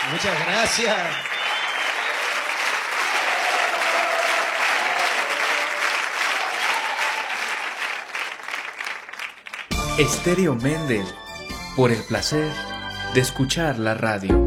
Muchas gracias. Estéreo Mendel, por el placer de escuchar la radio.